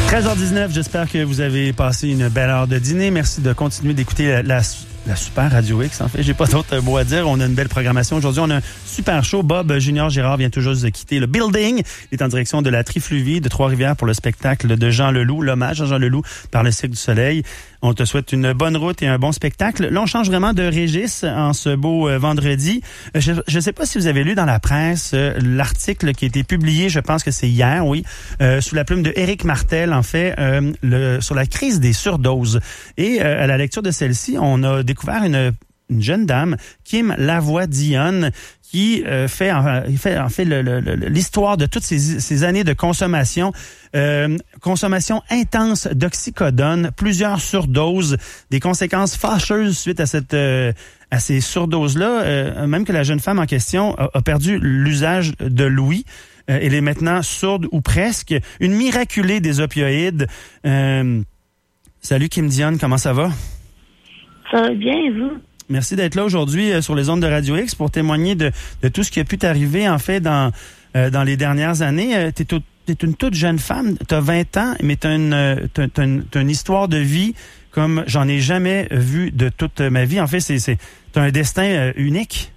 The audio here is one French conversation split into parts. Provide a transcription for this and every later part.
13h19, j'espère que vous avez passé une belle heure de dîner. Merci de continuer d'écouter la super Radio X. En fait, j'ai pas d'autre mot à dire. On a une belle programmation. Aujourd'hui, on a un super show. Bob Junior Girard vient tout juste de quitter le building. Il est en direction de la Trifluvie de Trois-Rivières pour le spectacle de Jean Leloup, l'hommage à Jean Leloup par le Cirque du Soleil. On te souhaite une bonne route et un bon spectacle. Là, on change vraiment de Régis en ce beau vendredi. Je ne sais pas si vous avez lu dans la presse l'article qui a été publié, je pense que c'est hier, oui, sous la plume de Éric Martel, en fait, sur la crise des surdoses. Et à la lecture de celle-ci, on a découvert une jeune dame, Kim Lavoie-Dionne, qui fait l'histoire de toutes ces années de consommation intense d'oxycodone, plusieurs surdoses, des conséquences fâcheuses suite à ces surdoses-là, même que la jeune femme en question a perdu l'usage de l'ouïe. Elle est maintenant sourde ou presque. Une miraculée des opioïdes. Salut Kim Dionne, comment ça va? Ça va bien, et vous? Merci d'être là aujourd'hui sur les ondes de Radio X pour témoigner de tout ce qui a pu t'arriver, en fait, dans les dernières années. T'es une toute jeune femme, t'as 20 ans, mais t'as une histoire de vie comme j'en ai jamais vu de toute ma vie. En fait, t'as un destin unique.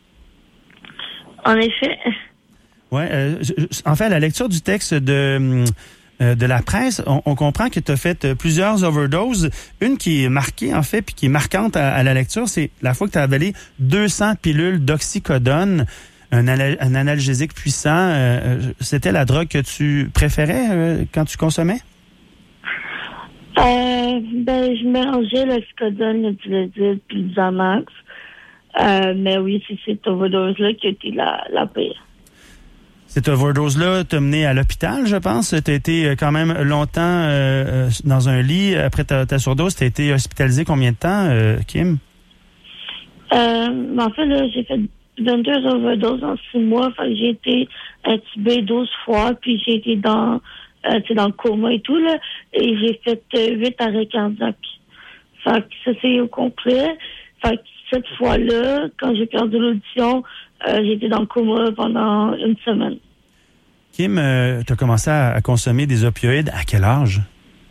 En effet. Ouais. En fait, à la lecture du texte de la presse, on comprend que tu as fait plusieurs overdoses. Une qui est marquée, en fait, puis qui est marquante à la lecture, c'est la fois que tu as avalé 200 pilules d'oxycodone, un analgésique puissant. C'était la drogue que tu préférais quand tu consommais? Je mélangeais l'oxycodone, le Dilaudid, puis le Xanax. Mais oui, c'est cette overdose-là qui a été la pire. Cette overdose-là t'a mené à l'hôpital, je pense. Tu as été quand même longtemps dans un lit. Après ta surdose, tu as été hospitalisé combien de temps, Kim? En fait, là, j'ai fait 22 overdoses en 6 mois. Fait que j'ai été intubée 12 fois, puis j'ai été dans le coma et tout, là. Et j'ai fait 8 arrêts cardiaques. Fait que ça, c'est au complet. Fait que cette fois-là, quand j'ai perdu l'audition, j'ai été dans le coma pendant une semaine. Kim, tu as commencé à consommer des opioïdes à quel âge?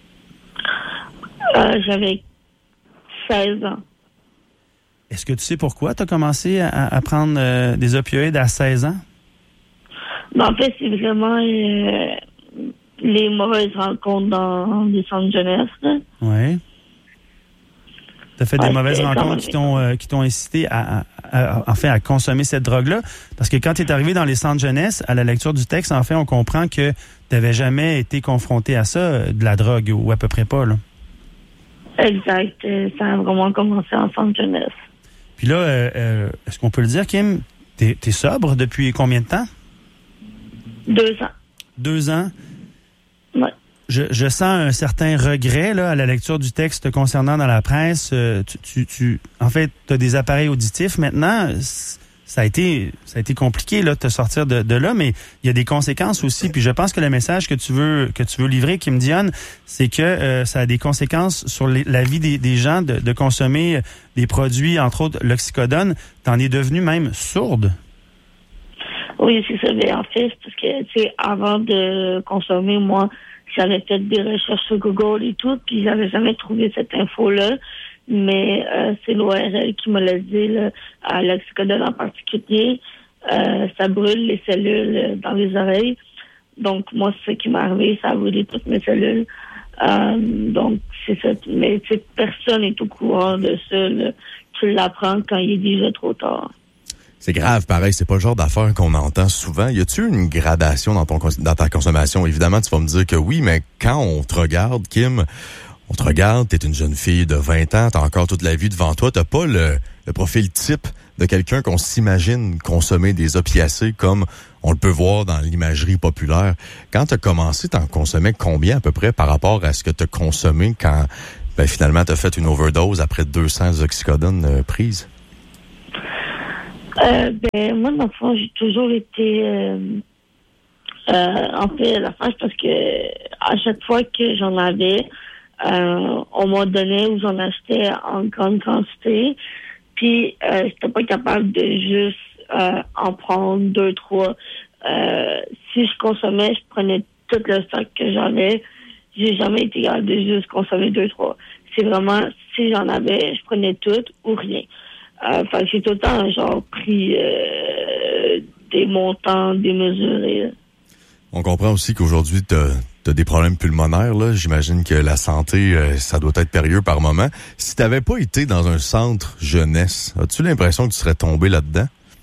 J'avais 16 ans. Est-ce que tu sais pourquoi tu as commencé à prendre des opioïdes à 16 ans? En fait, c'est vraiment les mauvaises rencontres dans des centres de jeunesse. Oui. Tu as fait des mauvaises rencontres qui t'ont incité à consommer cette drogue-là. Parce que quand tu es arrivé dans les centres jeunesse, à la lecture du texte, en fait, on comprend que tu n'avais jamais été confronté à ça, de la drogue, ou à peu près pas, là. Exact. Ça a vraiment commencé en centre jeunesse. Puis là, est-ce qu'on peut le dire, Kim, t'es sobre depuis combien de temps? 2 ans. 2 ans? Oui. Je sens un certain regret là à la lecture du texte concernant dans la presse. En fait, tu as des appareils auditifs maintenant. Ça a été compliqué là de te sortir de là, mais il y a des conséquences aussi. Puis je pense que le message que tu veux livrer, Kim Dionne, c'est que ça a des conséquences sur la vie des gens de consommer des produits, entre autres l'oxycodone. T'en es devenue même sourde. Oui, c'est ça. Mais en fait, parce que avant de consommer, moi, j'avais fait des recherches sur Google et tout, puis j'avais jamais trouvé cette info-là. Mais c'est l'ORL qui me l'a dit, là, à l'oxycodone en particulier. Ça brûle les cellules dans les oreilles. Donc, moi, c'est ce qui m'est arrivé. Ça a brûlé toutes mes cellules. Donc, c'est ça. Mais personne n'est au courant de ça. Là. Tu l'apprends quand il est déjà trop tard. C'est grave, pareil. C'est pas le genre d'affaire qu'on entend souvent. Y a-tu une gradation dans ta consommation? Évidemment, tu vas me dire que oui, mais quand on te regarde, Kim, on te regarde, t'es une jeune fille de 20 ans, t'as encore toute la vie devant toi, t'as pas le profil type de quelqu'un qu'on s'imagine consommer des opiacés comme on le peut voir dans l'imagerie populaire. Quand t'as commencé, t'en consommais combien à peu près par rapport à ce que t'as consommé quand finalement t'as fait une overdose après 200 oxycodone prises? Moi, dans le fond, j'ai toujours été en fait la face parce que à chaque fois que j'en avais, on m'en donnait ou j'en achetais en grande quantité. Puis j'étais pas capable de juste en prendre 2, 3. Si je consommais, je prenais tout le stock que j'avais. j'ai jamais été capable de juste consommer 2-3. C'est vraiment, si j'en avais, je prenais tout ou rien. Fait que j'ai tout le temps, genre, pris des montants démesurés. On comprend aussi qu'aujourd'hui, t'as des problèmes pulmonaires, là. J'imagine que la santé, ça doit être périlleux par moment. Si t'avais pas été dans un centre jeunesse, as-tu l'impression que tu serais tombé là-dedans?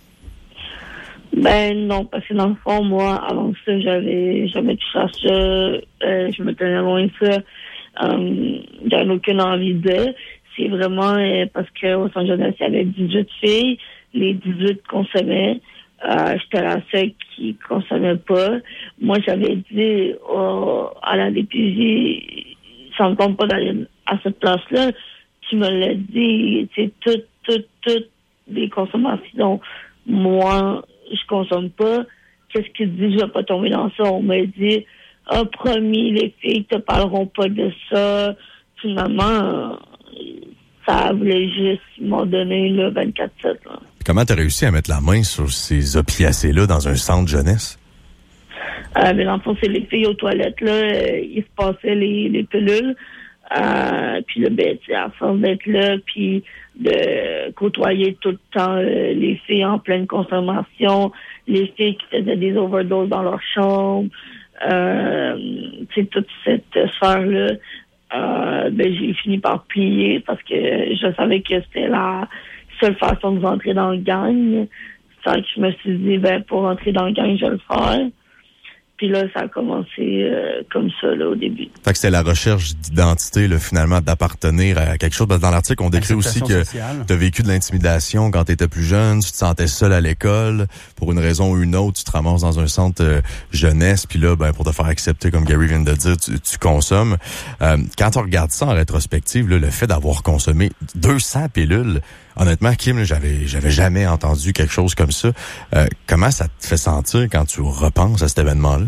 Ben non, parce que dans le fond, moi, avant ça, j'avais jamais touché à ça. Je me tenais loin de ça. J'avais aucune envie de. C'est vraiment parce qu'au centre jeunesse, il y avait 18 filles. Les 18 consommaient. J'étais la seule qui consommait pas. Moi, j'avais dit à la DPJ, ça me tente pas d'aller à cette place-là. Tu me l'as dit, c'est toutes les consommations. Moi, je consomme pas. Qu'est-ce qu'il dit? Je vais pas tomber dans ça. On m'a dit, promis, les filles te parleront pas de ça. Finalement, ça voulait juste m'en donner le 24/7. Là. Comment t'as réussi à mettre la main sur ces opiacés-là dans un centre jeunesse? Mais dans le fond, c'est les filles aux toilettes, là. Ils se passaient les pilules. Puis là, ben, à force d'être là, puis de côtoyer tout le temps les filles en pleine consommation, les filles qui faisaient des overdoses dans leur chambre, toute cette sphère-là, ben, j'ai fini par plier parce que je savais que c'était la seule façon de rentrer dans le gang. Fait que je me suis dit, ben, pour rentrer dans le gang, je vais le faire. Puis là, ça a commencé comme ça, là, au début. Fait que c'était la recherche d'identité, là, finalement, d'appartenir à quelque chose. Parce que dans l'article, on décrit aussi que tu as vécu de l'intimidation quand tu étais plus jeune, tu te sentais seul à l'école. Pour une raison ou une autre, tu te ramasses dans un centre jeunesse, puis là, ben, pour te faire accepter, comme Gary vient de dire, tu consommes. Quand on regarde ça en rétrospective, là, le fait d'avoir consommé 200 pilules, honnêtement, Kim, j'avais jamais entendu quelque chose comme ça. Comment ça te fait sentir quand tu repenses à cet événement-là?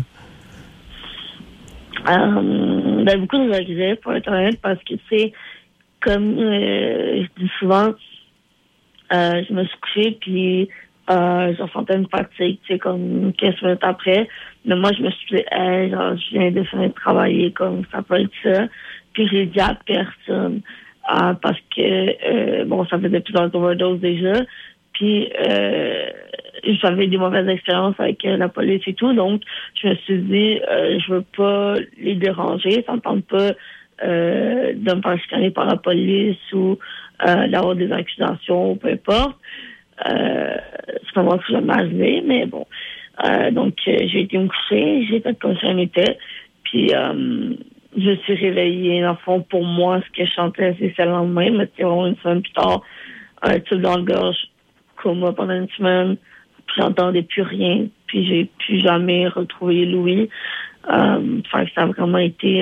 Ben, beaucoup de regrets, pour être honnête, parce que, tu sais, comme je dis souvent, je me suis couchée, puis je ressentais une fatigue, tu sais, comme 15 minutes après. Mais moi, je me suis dit, genre, je viens de finir de travailler, comme ça peut être ça. Puis j'ai dit à personne. Parce que, bon, ça faisait plusieurs overdoses déjà. Puis, j'avais des mauvaises expériences avec la police et tout. Donc, je me suis dit, je veux pas les déranger. Ça me tente pas de me faire scanner par la police ou d'avoir des accusations, peu importe. C'est pas moi que je vais m'arriver, mais bon. Donc, j'ai été me coucher. J'ai fait comme ça était. Puis, je suis réveillée, dans le fond, pour moi, ce que je chantais, c'est le lendemain, mais c'est vraiment une semaine plus tard, un tube dans le gorge, coma pendant une semaine, puis j'entendais plus rien, puis j'ai plus jamais retrouvé Louis. Fait que ça a vraiment été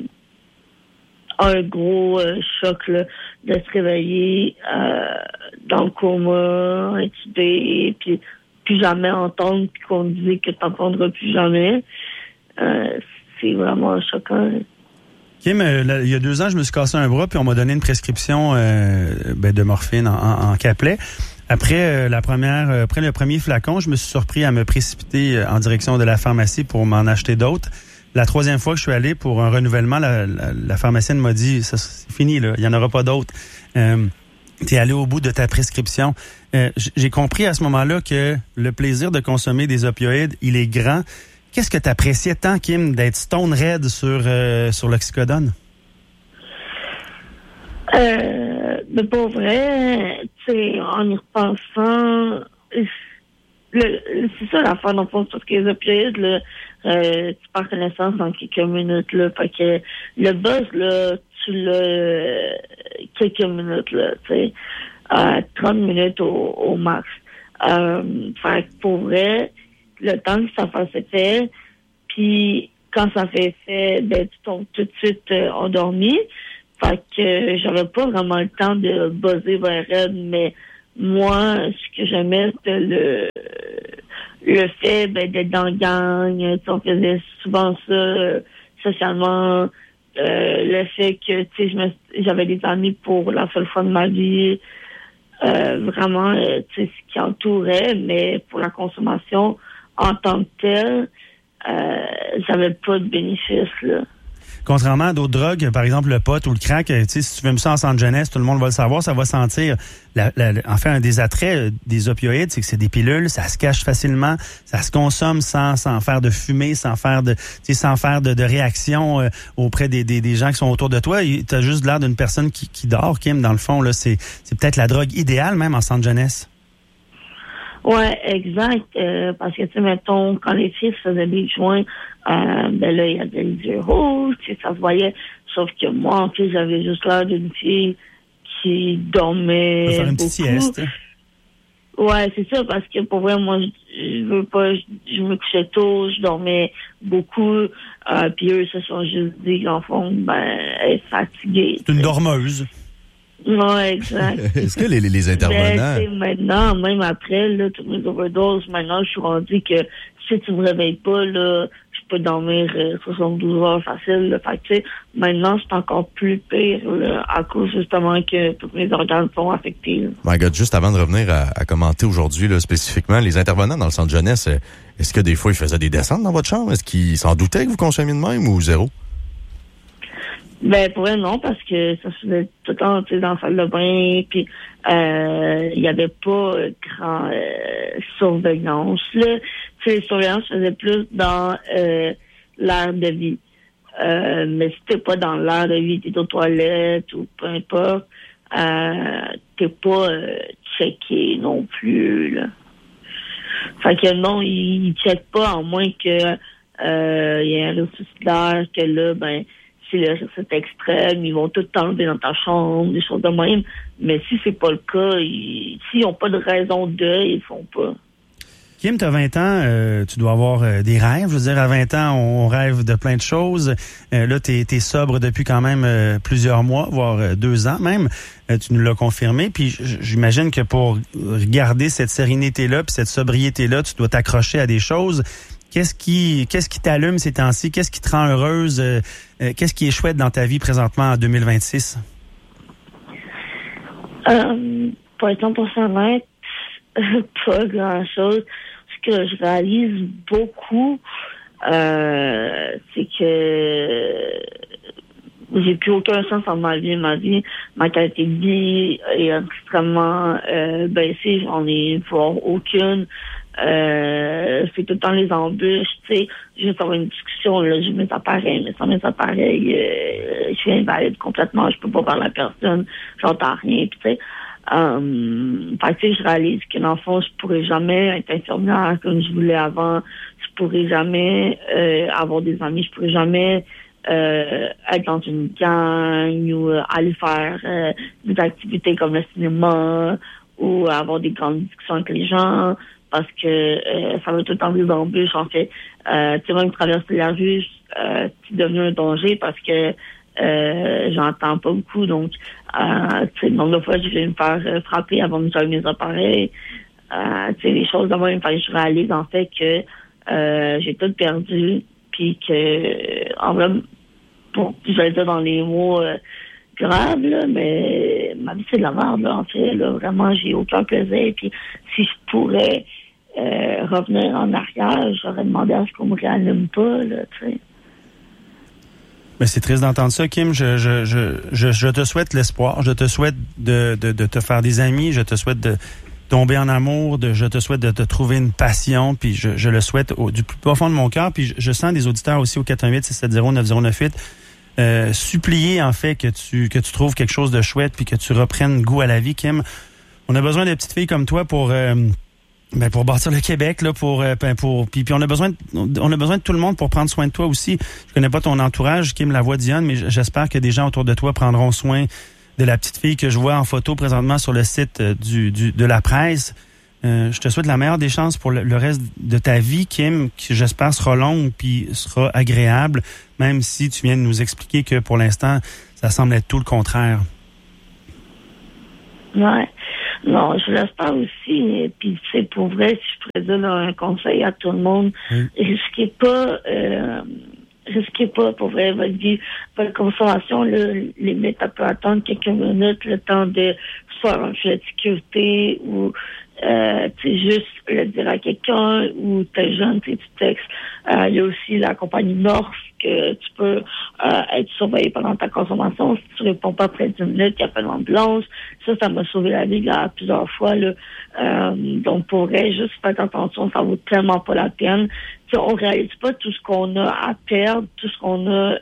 un gros choc, là, de se réveiller dans le coma, intubé, puis plus jamais entendre, puis qu'on disait que t'entendras plus jamais. C'est vraiment choquant. Kim, il y a 2 ans, je me suis cassé un bras, puis on m'a donné une prescription de morphine en Caplet. Après le premier flacon, je me suis surpris à me précipiter en direction de la pharmacie pour m'en acheter d'autres. La 3e fois que je suis allé pour un renouvellement, la pharmacienne m'a dit, ça, c'est fini, là, il n'y en aura pas d'autres. T'es allé au bout de ta prescription. J'ai compris à ce moment-là que le plaisir de consommer des opioïdes, il est grand. Qu'est-ce que tu appréciais tant, Kim, d'être stone raide sur l'oxycodone? Mais pour vrai, tu sais, en y repensant, c'est ça l'affaire, dans le fond, parce que les opioïdes, là, tu perds connaissance dans quelques minutes, là. Fait que le buzz, là, tu l'as quelques minutes, là, tu sais, 30 minutes au max. Fait que pour vrai, le temps que ça fasse effet, puis quand ça fait effet, ben, tu tombes tout de suite endormi. Fait que j'avais pas vraiment le temps de buzzer vers elle, mais moi, ce que j'aimais, c'était le fait d'être dans le gang. On faisait souvent ça socialement. Le fait que, tu sais, j'avais des amis pour la seule fois de ma vie. Vraiment, tu sais, ce qui entourait, mais pour la consommation en tant que telle, j'avais pas de bénéfice, là. Contrairement à d'autres drogues, par exemple le pot ou le crack, tu sais, si tu fumes ça en centre jeunesse, tout le monde va le savoir, ça va sentir. En fait, un des attraits des opioïdes, c'est que c'est des pilules, ça se cache facilement, ça se consomme sans faire de fumée, sans faire de réaction auprès des gens qui sont autour de toi. Tu as juste l'air d'une personne qui dort, Kim, dans le fond. Là, c'est peut-être la drogue idéale même en centre jeunesse. Ouais, exact. Parce que, tu sais, mettons, quand les filles faisaient des joints, ben là, il y avait les yeux rouges, tu sais, ça se voyait. Sauf que moi, en fait, j'avais juste l'air d'une fille qui dormait faire une beaucoup. petite sieste. Ouais, c'est ça, parce que pour vrai, moi, je veux pas, je me couchais tôt, je dormais beaucoup, puis eux se sont juste dit qu'en fond, ben, elle est fatiguée. C'est une dormeuse. Ouais, exact. Est-ce que les intervenants... Ben, maintenant, même après, là, toutes mes overdoses, maintenant, je suis rendu que si tu me réveilles pas, là, je peux dormir 72 heures facile. Là. Fait que, tu sais, maintenant, c'est encore plus pire, là, à cause, justement, que tous mes organes sont affectés. Là. My God, juste avant de revenir à commenter aujourd'hui, là, spécifiquement, les intervenants dans le centre jeunesse, est-ce que des fois, ils faisaient des descentes dans votre chambre? Est-ce qu'ils s'en doutaient que vous consommiez de même ou zéro? Ben, pour elle, non, parce que ça se faisait tout le temps, tu sais, dans la salle de bain, puis il y avait pas grand surveillance, là. Tu sais, surveillance se faisait plus dans l'air de vie. Mais si t'es pas dans l'air de vie, t'es aux toilettes ou peu importe, t'es pas checké non plus, là. Fait que non, ils checkent pas, à moins que il y ait un ressuscitaire, que là, ben, si le recette extrême, ils vont tout t'enlever dans ta chambre, des choses de même. Mais si c'est pas le cas, s'ils n'ont pas de raison ils le font pas. Kim, tu as 20 ans, tu dois avoir des rêves. Je veux dire, à 20 ans, on rêve de plein de choses. Là, t'es sobre depuis quand même plusieurs mois, voire 2 ans même. Tu nous l'as confirmé. Puis j'imagine que pour garder cette sérénité-là puis cette sobriété-là, tu dois t'accrocher à des choses. Qu'est-ce qui t'allume ces temps-ci? Qu'est-ce qui te rend heureuse? Qu'est-ce qui est chouette dans ta vie présentement en 2026? Pour être 100% honnête, pas grand-chose. Ce que je réalise beaucoup, c'est que j'ai plus aucun sens dans ma vie. Ma qualité de vie est extrêmement baissée. J'en ai voire aucune. C'est tout le temps les embûches, tu sais. Juste avoir une discussion, là, j'ai mes appareils, mais sans mes appareils, je suis invalide complètement, je peux pas parler à personne, j'entends rien, tu sais. Fait que, tu sais, je réalise que dans le fond, je pourrais jamais être infirmière comme je voulais avant, je pourrais jamais avoir des amis, je pourrais jamais être dans une gang ou aller faire des activités comme le cinéma ou avoir des grandes discussions avec les gens. Parce que ça va tout le temps des embûches, en fait. Tu sais, même traverser la rue, c'est devenu un danger parce que j'entends pas beaucoup. Donc, tu sais, le nombre de fois, je vais me faire frapper avant de jouer mes appareils. Tu sais, les choses de même, je réalise, en fait, que j'ai tout perdu. Puis que, en vrai, bon, j'allais dire dans les mots graves, là, mais ma vie, c'est de la merde, là, en fait. Là, vraiment, j'ai aucun plaisir. Puis si je pourrais revenir en arrière, j'aurais demandé à ce qu'on me réanime pas, là, tu sais. Mais c'est triste d'entendre ça, Kim. Je te souhaite l'espoir. Je te souhaite de te faire des amis. Je te souhaite de tomber en amour. Je te souhaite de te trouver une passion. Puis je le souhaite du plus profond de mon cœur. Puis je sens des auditeurs aussi au 418-670-9098 supplier, en fait, que tu trouves quelque chose de chouette puis que tu reprennes goût à la vie, Kim. On a besoin de petites filles comme toi pour bâtir le Québec, là, puis on a besoin de tout le monde pour prendre soin de toi aussi. Je connais pas ton entourage, Kim Lavoie-Dionne, mais j'espère que des gens autour de toi prendront soin de la petite fille que je vois en photo présentement sur le site de la presse. Je te souhaite la meilleure des chances pour le reste de ta vie, Kim, qui j'espère sera longue puis sera agréable, même si tu viens de nous expliquer que pour l'instant, ça semble être tout le contraire. Ouais. Non, je l'espère aussi. Puis, c'est pour vrai, si je pourrais dire là, un conseil à tout le monde, risquez pas, pour vrai, votre vie, votre consommation, là, limite, elle peut attendre quelques minutes, le temps de faire un filet de sécurité ou juste le dire à quelqu'un ou t'es jeune, tu textes. Il y a aussi la compagnie North que tu peux être surveillé pendant ta consommation. Si tu réponds pas après 10 minutes, il y a pas d'ambulance. Ça m'a sauvé la vie là, plusieurs fois. Là. Donc, pour vrai, juste faites attention, ça vaut tellement pas la peine. T'sais, on réalise pas tout ce qu'on a à perdre, tout ce qu'on a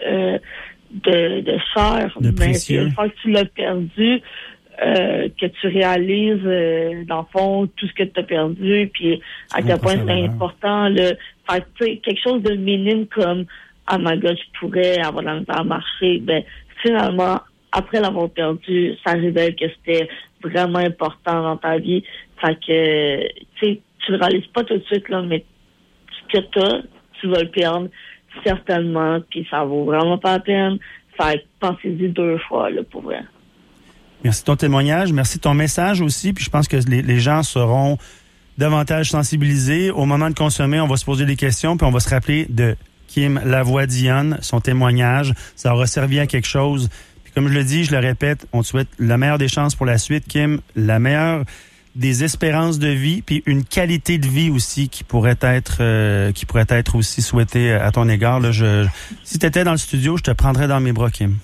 de cher. Mais c'est une fois que tu l'as perdu, que tu réalises, dans le fond, tout ce que tu as perdu, puis à quel point c'est important. Fait que, quelque chose de minime comme « Ah my God, je pourrais avoir la misère à marcher », ben finalement, après l'avoir perdu, ça révèle que c'était vraiment important dans ta vie. Fait que, tu le réalises pas tout de suite, là, mais ce que t'as, tu vas le perdre certainement, puis ça vaut vraiment pas la peine. Fait que pensez-y 2 fois, là, pour vrai. Merci de ton témoignage, merci de ton message aussi, puis je pense que les gens seront davantage sensibilisés. Au moment de consommer, on va se poser des questions, puis on va se rappeler de Kim Lavoie-Dionne, son témoignage. Ça aura servi à quelque chose. Puis comme je le dis, je le répète, on te souhaite la meilleure des chances pour la suite, Kim, la meilleure des espérances de vie, puis une qualité de vie aussi qui pourrait être aussi souhaitée à ton égard. Là, si tu étais dans le studio, je te prendrais dans mes bras, Kim.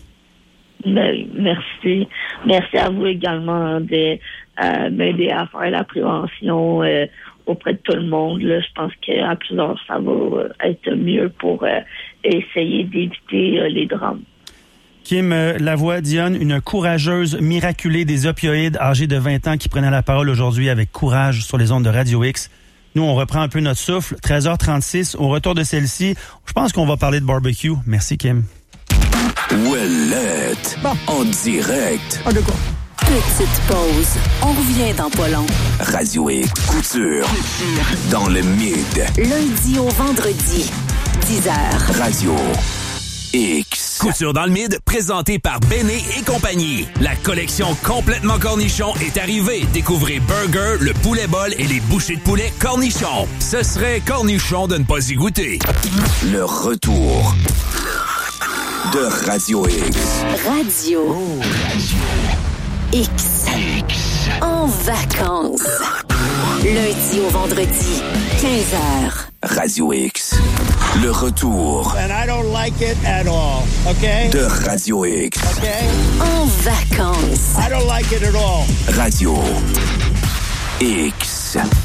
Merci. Merci à vous également de m'aider à faire la prévention auprès de tout le monde. Là, je pense qu'à plusieurs, ça va être mieux pour essayer d'éviter les drames. Kim Lavoie-Dionne, une courageuse miraculée des opioïdes âgée de 20 ans qui prenait la parole aujourd'hui avec courage sur les ondes de Radio X. Nous, on reprend un peu notre souffle. 13h36, au retour de celle-ci, je pense qu'on va parler de barbecue. Merci, Kim. Ouellette, en direct. Ah, de quoi? Petite pause. On revient dans pas long. Radio X Couture. Dans le mid. Lundi au vendredi, 10h. Radio X. Couture dans le mid, présenté par Béné et compagnie. La collection complètement cornichon est arrivée. Découvrez Burger, le poulet bol et les bouchées de poulet cornichon. Ce serait cornichon de ne pas y goûter. Le retour de Radio X. Radio X. En vacances. Lundi au vendredi, 15h. Radio X. Le retour. And I don't like it at all, okay? De Radio X. Okay? En vacances. I don't like it at all. Radio X.